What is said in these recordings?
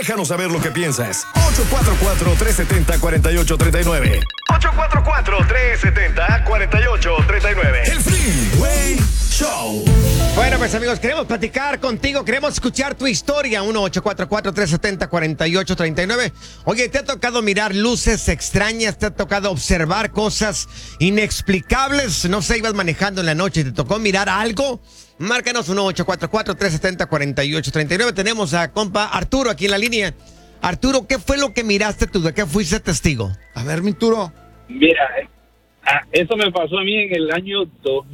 Déjanos saber lo que piensas. 844-370-4839. 844-370-4839. El Freeway Show. Bueno, pues amigos, queremos platicar contigo, queremos escuchar tu historia. 1-844-370-4839. Oye, ¿te ha tocado mirar luces extrañas? ¿Te ha tocado observar cosas inexplicables? No sé, ibas manejando en la noche y te tocó mirar algo. Márcanos 1-844-370-4839. Tenemos a compa Arturo aquí en la línea. Arturo, ¿qué fue lo que miraste tú? ¿De qué fuiste testigo? A ver, mi Turo. Mira, eso me pasó a mí en el año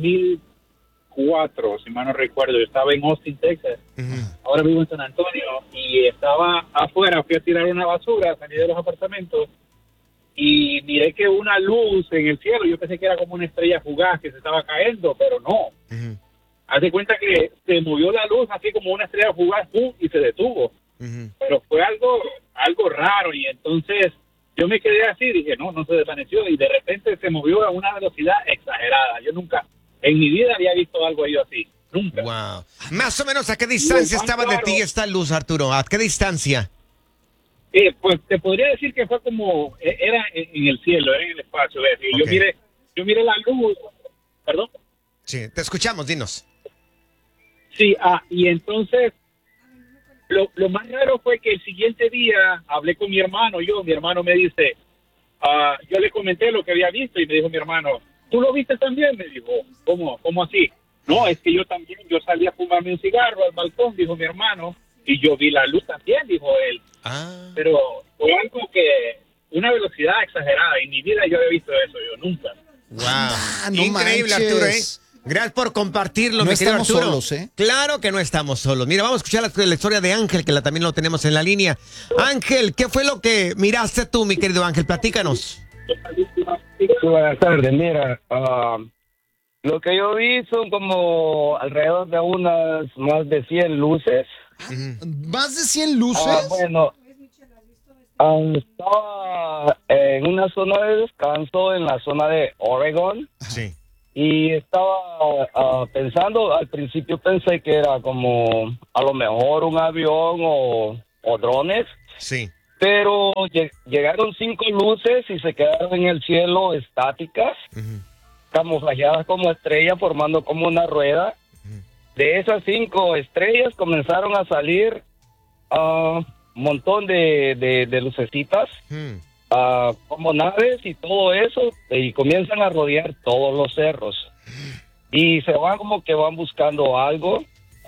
2004, si mal no recuerdo. Yo estaba en Austin, Texas. Ahora vivo en San Antonio y estaba afuera. Fui a tirar una basura, salí de los apartamentos y miré que una luz en el cielo. Yo pensé que era como una estrella fugaz que se estaba cayendo, pero no. Haz de cuenta que se movió la luz así como una estrella fugaz y se detuvo. Pero fue algo raro y entonces yo me quedé así, dije, no se desvaneció y de repente se movió a una velocidad exagerada. Yo nunca, en mi vida había visto algo así, nunca. Wow. Más o menos, ¿a qué distancia estaba de ti esta luz, Arturo? ¿A qué distancia? Pues te podría decir que fue como, era en el cielo, era en el espacio. Okay. Yo miré la luz, ¿perdón? Sí, te escuchamos, dinos. Sí, y entonces lo más raro fue que el siguiente día hablé con mi hermano. Mi hermano me dice, yo le comenté lo que había visto y me dijo mi hermano, ¿tú lo viste también? Me dijo, ¿cómo así? No, es que yo salí a fumarme un cigarro al balcón, dijo mi hermano, y yo vi la luz también, dijo él. Pero fue algo que, una velocidad exagerada, en mi vida yo había visto eso, yo nunca. Wow, no increíble, manches. Arturo, Gracias por compartirlo, no mi querido estamos Arturo. solos, Claro que no estamos solos. Mira, vamos a escuchar la historia de Ángel, que también lo tenemos en la línea. Ángel, ¿qué fue lo que miraste tú, mi querido Ángel? Platícanos. Sí, buenas tardes. Mira, lo que yo vi son como alrededor de unas más de 100 luces. ¿Más de 100 luces? Bueno, estaba en una zona de descanso en la zona de Oregon. Sí. Y estaba pensando, al principio pensé que era como a lo mejor un avión o drones. Sí. Pero llegaron 5 luces y se quedaron en el cielo estáticas, camuflajeadas como estrellas, formando como una rueda. De esas 5 estrellas comenzaron a salir un montón de lucecitas. Como naves y todo eso, y comienzan a rodear todos los cerros y se van como que van buscando algo.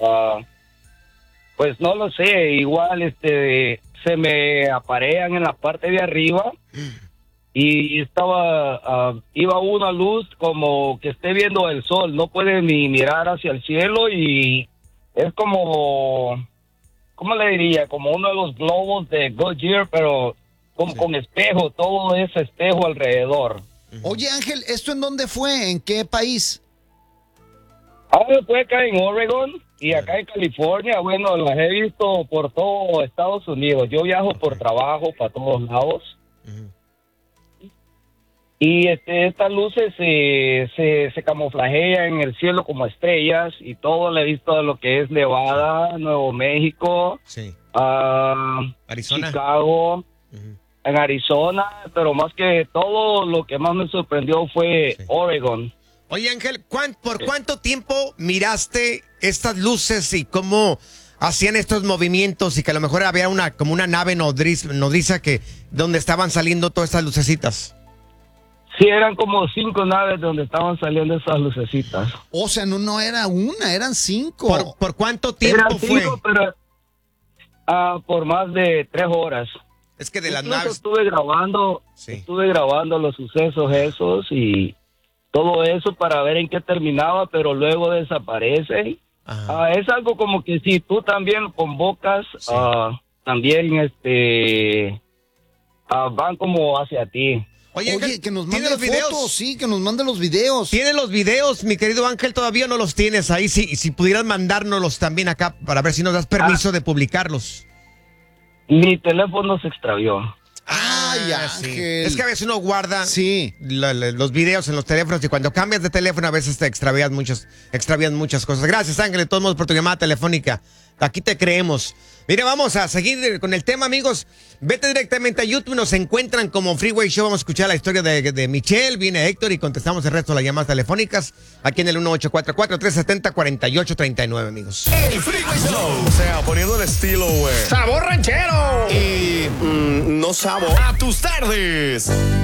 Pues no lo sé, igual se me aparean en la parte de arriba y iba una luz como que esté viendo el sol, no puede ni mirar hacia el cielo y es como, ¿cómo le diría? Como uno de los globos de Goodyear, pero con espejo, todo ese espejo alrededor. Oye, Ángel, ¿esto en dónde fue? ¿En qué país? Fue acá en Oregon y acá en California. Bueno, las he visto por todo Estados Unidos. Yo viajo por trabajo para todos lados. Y estas luces se camuflajean en el cielo como estrellas y todo le he visto a lo que es Nevada, Nuevo México, Arizona, Chicago, en Arizona, pero más que todo lo que más me sorprendió fue Oregon. Oye, Ángel, ¿por cuánto tiempo miraste estas luces y cómo hacían estos movimientos y que a lo mejor había como una nave nodriza donde estaban saliendo todas estas lucecitas? Sí, eran como 5 naves donde estaban saliendo esas lucecitas. O sea, no era una, eran 5. ¿Por cuánto tiempo eran 5, fue? Pero por más de 3 horas. Es que de las Incluso naves... estuve grabando los sucesos esos y todo eso para ver en qué terminaba, pero luego desaparecen. Es algo como que si tú también convocas, también van como hacia ti. Oye, Ángel, que nos mande los videos. Fotos, sí, que nos mande los videos. ¿Tienes los videos, mi querido Ángel? Todavía no los tienes ahí. Si pudieras mandárnoslos también acá para ver si nos das permiso de publicarlos. Mi teléfono se extravió. Ay, Ángel. Sí. Es que a veces uno guarda sí. los videos en los teléfonos y cuando cambias de teléfono a veces te extravías muchas cosas. Gracias, Ángel, de todos modos por tu llamada telefónica. Aquí te creemos. Mira, vamos a seguir con el tema, amigos. Vete directamente a YouTube, nos encuentran como Freeway Show. Vamos a escuchar la historia de Michelle, viene Héctor y contestamos el resto de las llamadas telefónicas aquí en el 1844-370-4839, amigos. El Freeway Show. O sea, poniendo el estilo, güey. ¡Sabor ranchero! Y no sabor a tus tardes.